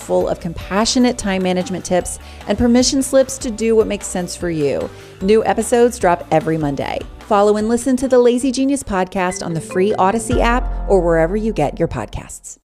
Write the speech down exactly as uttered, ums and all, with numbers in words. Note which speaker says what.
Speaker 1: full of compassionate time management tips and permission slips to do what makes sense for you. New episodes drop every Monday. Follow and listen to the Lazy Genius podcast on the free Odyssey app or wherever you get your podcasts.